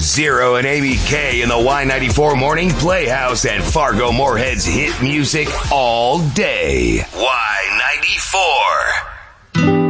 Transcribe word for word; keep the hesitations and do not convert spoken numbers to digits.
Zero and Amy K in the Y ninety-four Morning Playhouse and Fargo Moorhead's hit music all day. Y ninety-four.